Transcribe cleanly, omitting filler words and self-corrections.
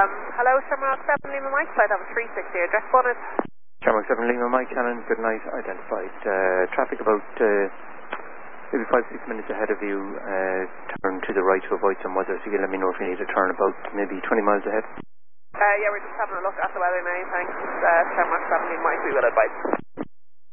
Hello, Shamrock 7 Lima Mike, flight of 360, address bonus. Shamrock 7 Lima Mike, Cannon, good night, identified. Traffic about maybe 5-6 minutes ahead of you, turn to the right to avoid some weather, so you let me know if you need to turn about maybe 20 miles ahead. Yeah, we're just having a look at the weather now, thanks. Shamrock 7 Lima Mike, we will advise.